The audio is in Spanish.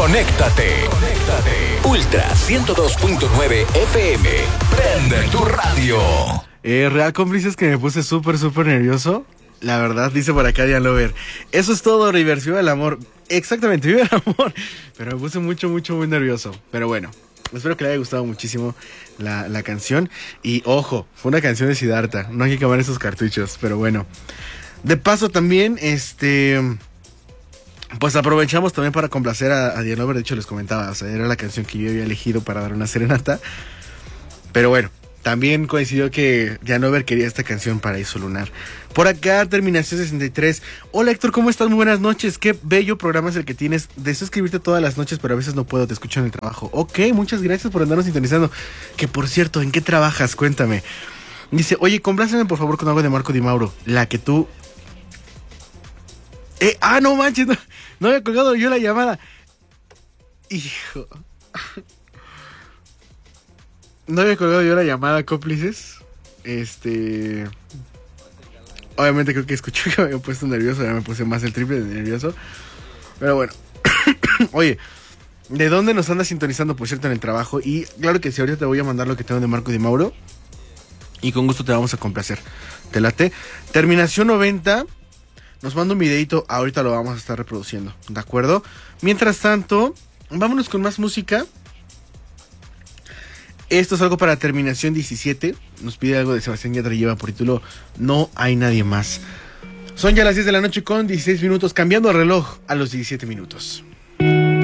Conéctate. Ultra 102.9 FM. Prende tu radio. Real cómplices que me puse súper nervioso. La verdad, dice por acá Diane Lover. Eso es todo, River. Viva el amor. Exactamente, viva el amor. Pero me puse muy nervioso. Pero bueno, espero que le haya gustado muchísimo la canción. Y ojo, fue una canción de Siddhartha. No hay que quemar esos cartuchos. Pero bueno. De paso también, pues aprovechamos también para complacer a Diane Lover. De hecho, les comentaba, o sea, era la canción que yo había elegido para dar una serenata. Pero bueno, también coincidió que Diane Lover quería esta canción, Paraíso Lunar. Por acá, terminación 63. Hola Héctor, ¿cómo estás? Muy buenas noches. Qué bello programa es el que tienes. Deseo escribirte todas las noches, pero a veces no puedo, te escucho en el trabajo. Ok, muchas gracias por andarnos sintonizando. Que por cierto, ¿en qué trabajas? Cuéntame. Dice, oye, compláceme por favor con algo de Marco Di Mauro. La que tú... no manches, no había colgado yo la llamada. Hijo. No había colgado yo la llamada, cómplices. Obviamente creo que escuché que me había puesto nervioso. Ya me puse más el triple de nervioso. Pero bueno. Oye, ¿de dónde nos andas sintonizando, por cierto, en el trabajo? Y claro que sí, ahorita te voy a mandar lo que tengo de Marco Di Mauro. Y con gusto te vamos a complacer. ¿Te late? Terminación 90. Nos manda un videito, ahorita lo vamos a estar reproduciendo, ¿de acuerdo? Mientras tanto, vámonos con más música. Esto es algo para terminación 17. Nos pide algo de Sebastián Yatra, lleva por título No hay nadie más. Son ya las 10 de la noche con 16 minutos, cambiando el reloj a los 17 minutos.